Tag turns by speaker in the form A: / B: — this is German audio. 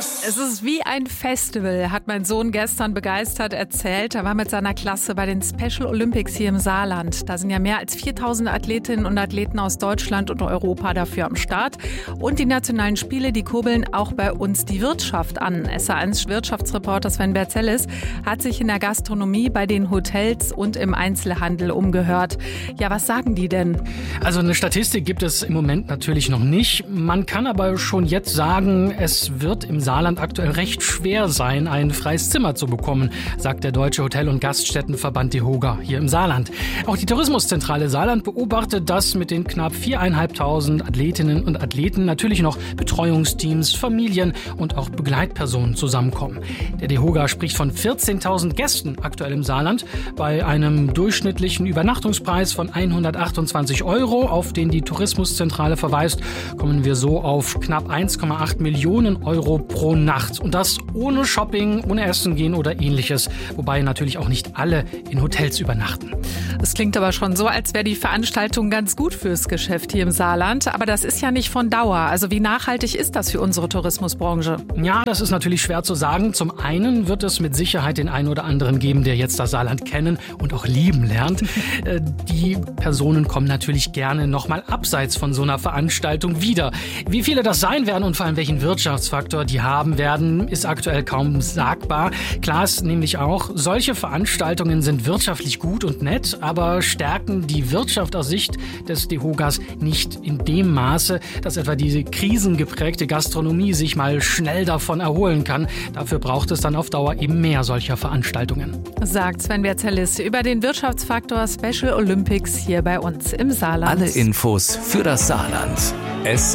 A: Es ist wie ein Festival, hat mein Sohn gestern begeistert erzählt. Er war mit seiner Klasse bei den Special Olympics hier im Saarland. Da sind ja mehr als 4000 Athletinnen und Athleten aus Deutschland und Europa dafür am Start. Und die nationalen Spiele, die kurbeln auch bei uns die Wirtschaft an. SA1 Wirtschaftsreporter Sven Berzellis hat sich in der Gastronomie, bei den Hotels und im Einzelhandel umgehört. Ja, was sagen die denn?
B: Also eine Statistik gibt es im Moment natürlich noch nicht. Man kann aber schon jetzt sagen, es wird im Saarland aktuell recht schwer sein, ein freies Zimmer zu bekommen, sagt der Deutsche Hotel- und Gaststättenverband DEHOGA hier im Saarland. Auch die Tourismuszentrale Saarland beobachtet, dass mit den knapp 4.500 Athletinnen und Athleten natürlich noch Betreuungsteams, Familien und auch Begleitpersonen zusammenkommen. Der DEHOGA spricht von 14.000 Gästen aktuell im Saarland bei einem durchschnittlichen Übernachtungspreis von 128 €, auf den die Tourismuszentrale verweist, kommen wir so auf knapp 1,8 Millionen € pro Nacht. Und das ohne Shopping, ohne Essen gehen oder ähnliches. Wobei natürlich auch nicht alle in Hotels übernachten.
A: Es klingt aber schon so, als wäre die Veranstaltung ganz gut fürs Geschäft hier im Saarland. Aber das ist ja nicht von Dauer. Also wie nachhaltig ist das für unsere Tourismusbranche?
B: Ja, das ist natürlich schwer zu sagen. Zum einen wird es mit Sicherheit den einen oder anderen geben, der jetzt das Saarland kennen und auch lieben lernt. Die Personen kommen natürlich gerne nochmal abseits von so einer Veranstaltung wieder. Wie viele das sein werden und vor allem welchen Wirtschaftsfaktor die haben werden, ist aktuell kaum sagbar. Klar ist nämlich auch, solche Veranstaltungen sind wirtschaftlich gut und nett, aber stärken die Wirtschaft aus Sicht des DEHOGAs nicht in dem Maße, dass etwa diese krisengeprägte Gastronomie sich mal schnell davon erholen kann. Dafür braucht es dann auf Dauer eben mehr solcher Veranstaltungen.
A: Sagt Sven Berzellis über den Wirtschaftsfaktor Special Olympics hier bei uns im Saarland.
C: Alle Infos für das Saarland.